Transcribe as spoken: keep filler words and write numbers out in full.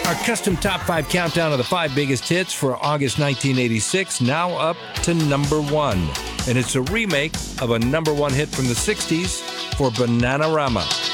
Our custom top five countdown of the five biggest hits for August nineteen eighty-six, now up to number one. And it's a remake of a number one hit from the sixties for Bananarama.